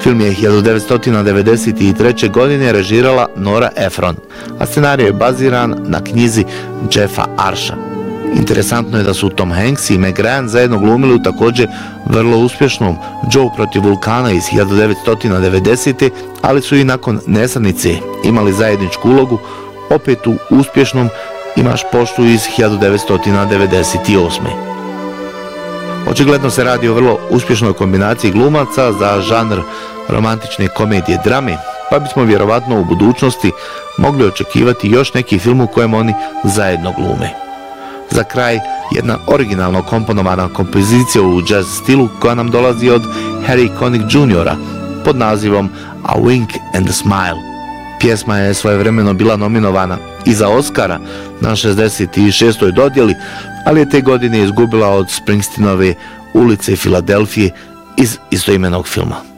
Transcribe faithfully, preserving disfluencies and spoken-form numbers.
Film je hiljadu devetsto devedeset treće. godine režirala Nora Ephron, a scenarij je baziran na knjizi Jeffa Arsha. Interesantno je da su Tom Hanks i Meg Ryan zajedno glumili u također vrlo uspješnom Joe protiv vulkana iz hiljadu devetsto devedesete. ali su i nakon Nesanice imali zajedničku ulogu opet u uspješnom Imaš poštu iz hiljadu devetsto devedeset osme. Očigledno se radi o vrlo uspješnoj kombinaciji glumaca za žanr romantične komedije drame, pa bismo vjerovatno u budućnosti mogli očekivati još neki film u kojem oni zajedno glume. Za kraj, jedna originalno komponovana kompozicija u jazz stilu koja nam dolazi od Harry Connick juniora pod nazivom A Wink and a Smile. Pjesma je svojevremeno bila nominovana i za Oscara na šezdeset šestoj dodjeli, ali je te godine izgubila od Springsteenove Ulice Filadelfije iz istoimenog filma.